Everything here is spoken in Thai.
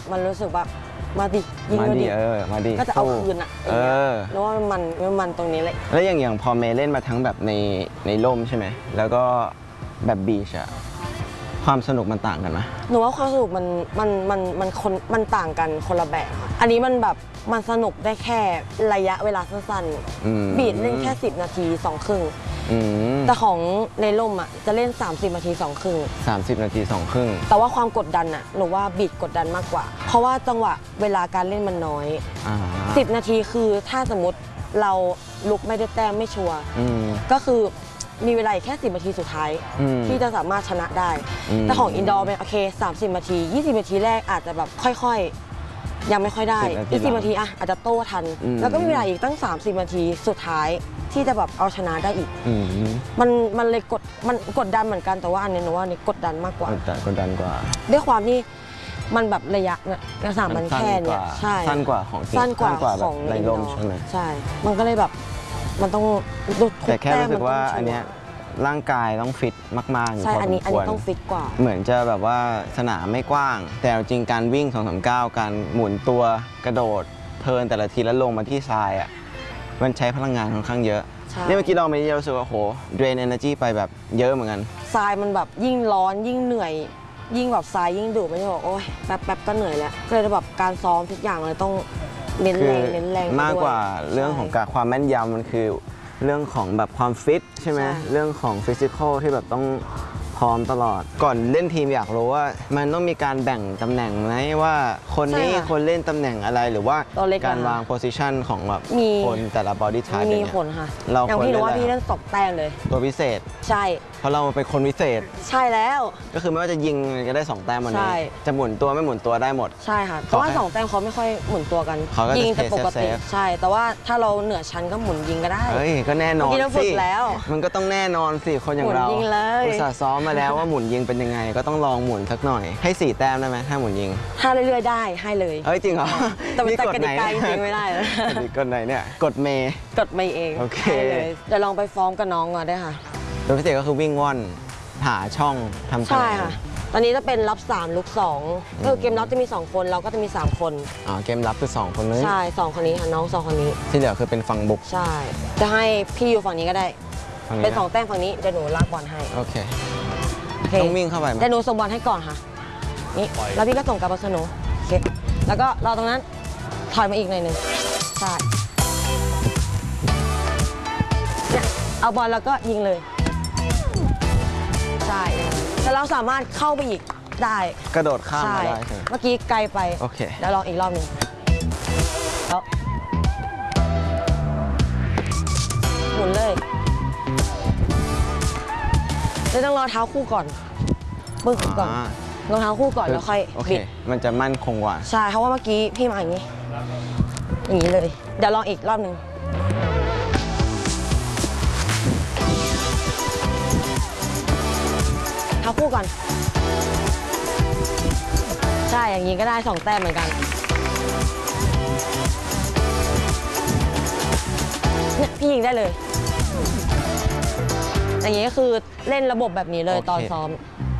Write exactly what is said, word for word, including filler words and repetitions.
มันรู้สึกแบบมาดิยิงมาดิเออมาดิก็จะเอาคืนอ่ะเออเพราะว่ามันมันตรงนี้เลยแล้วอย่างอย่างพอเมย์เล่นมาทั้งแบบในในร่มใช่ไหมแล้วก็แบบบีชอะความสนุกมันต่างกันไหมหนูว่าความสนุกมันมันมันมันคนมันต่างกันคนละแบบอันนี้มันแบบมันสนุกได้แค่ระยะเวลาสั้นๆบีดเล่นแค่สิบนาทีสองครึ่งแต่ของในร่มอ่ะจะเล่นสามสิบนาทีสองครึ่งสามสิบนาทีสองครึ่งแต่ว่าความกดดันอ่ะหนูว่าบีดกดดันมากกว่าเพราะว่าจังหวะเวลาการเล่นมันน้อยสิบนาทีคือถ้าสมมติเราลุกไม่ได้แต้มไม่ชัวร์ก็คือมีเวลาแค่สิบนาทีสุดท้ายที่จะสามารถชนะได้แต่ของอินดอร์เป็นโอเคสามสิบนาทียี่สิบนาทีแรกอาจจะแบบค่อยๆยังไม่ค่อยได้ยี่สิบนาทีอ่ะอาจจะโต้ทันแล้วก็มีเวลาอีกตั้งสามสิบนาทีสุดท้ายที่จะแบบเอาชนะได้อีกมันมันเลยกดมันกดดันเหมือนกันแต่ว่าอันนี้หนูว่านี่กดดันมากกว่ากดดันกว่าด้วยความที่มันแบบระยะเนี่ยกระสานมันแค่เนี่ยใช่สั้นกว่าของสั้นกว่าของในร่มใช่ไหมใช่มันก็เลยแบบมันต้องแต่แค่รู้สึกว่าอันเนี้ยร่างกายต้องฟิตมากๆใช่อันนี้อันนี้ต้องฟิตกว่าเหมือนจะแบบว่าสนามไม่กว้างแต่จริงการวิ่ง สองสาม เก้า การหมุนตัวกระโดดเทิร์นแต่ละทีแล้วลงมาที่ทรายอ่ะมันใช้พลังงานค่อนข้างเยอะนี่เมื่อกี้เราไม่ได้รู้สึกว่าโหเดรนเอเนอร์จีไปแบบเยอะเหมือนกันทรายมันแบบยิ่งร้อนยิ่งเหนื่อยยิ่งแบบทรายยิ่งดุไม่ใช่บอกโอ๊ยแป๊บแป๊บก็เหนื่อยแล้วก็เลยแบบการซ้อมทุกอย่างเลยต้องเน้นแรงเน้นแรงมากกว่าเรื่องของการความแม่นยำมันคือเรื่องของแบบความฟิตใช่ไหมเรื่องของฟิสิกอลที่แบบต้องพร้อมตลอดก่อนเล่นทีมอยากรู้ว่ามันต้องมีการแบ่งตำแหน่งไหมว่าคนนี้คนเล่นตำแหน่งอะไรหรือว่าการวางโพสิชันของแบบคนแต่ละบอดี้ไทป์มีคนค่ะอย่างพี่รู้ว่าพี่เล่นตกแต้มเลยตัวพิเศษใช่เพราะเราเป็นคนพิเศษใช่แล้วก็คือไม่ว่าจะยิงก็ได้สองแต้มวันนี้จะหมุนตัวไม่หมุนตัวได้หมดใช่ค่ะเพราะว่าสองแต้มเขาไม่ค่อยหมุนตัวกันยิงแต่ปกติใช่แต่ว่าถ้าเราเหนือชั้นก็หมุนยิงก็ได้เฮ้ยก็แน่นอนสิมันก็ต้องแน่นอนสิคนอย่างเราอุตส่าห์ซ้อมมาแล้วว่าหมุนยิงเป็นยังไงก็ต้องลองหมุนสักหน่อยให้สี่แต้มได้ไหมถ้าหมุนยิงถ้าเรื่อยๆได้ให้เลยเฮ้ยจริงเหรอแต่เป็นกติกาจริงไม่ได้กฎไหนเนี่ยกฎเมย์กฎเมย์เองโอเคเลยเดี๋ยวลองไปฟ้องกับน้องก่อนได้ค่ะตัวพิเศษก็คือวิ่งว่อนหาช่องทำใช่ค่ะตอนนี้จะเป็นรับสามลุกสองคือเกมรับจะมีสองคนเราก็จะมีสามคนอ๋อเกมรับคือสองคนนี้ใช่สองคนนี้ค่ะน้องสองคนนี้ที่เหลือคือเป็นฝั่งบุกใช่จะให้พี่อยู่ฝั่งนี้ก็ได้เป็นสองแต้มฝั่งนี้เดี๋ยวหนูลากบอลให้โอเคต้องวิ่งเข้าไปไหมเดี๋ยวหนูส่งบอลให้ก่อนค่ะนี่แล้วพี่ก็ส่งกลับมาสนุโอเคแล้วก็เราตรงนั้นถอยมาอีกหน่อยหนึ่งใช่เนี่ยเอาบอลแล้วก็ยิงเลยใช่แต่เราสามารถเข้าไปอีกได้กระโดดข้ามมาได้ใช่ไหมเมื่อกี้ไกลไปโอเคแล้วลองอีกรอบหนึ่งแล้วหมุนเลยเราต้องรอเท้าคู่ก่อนปึ้งก่อนรองเท้าคู่ก่อนแล้วค่อยบิดมันจะมั่นคงกว่าใช่เพราะว่าเมื่อกี้พี่มาอย่างนี้อย่างนี้เลยเดี๋ยวลองอีกรอบหนึ่งเท้าคู่ก่อนใช่อย่างนี้ก็ได้สองแต้มเหมือนกันเนี่ยพี่ยิงได้เลยอย่างนี้ก็คือเล่นระบบแบบนี้เลยตอนซ้อม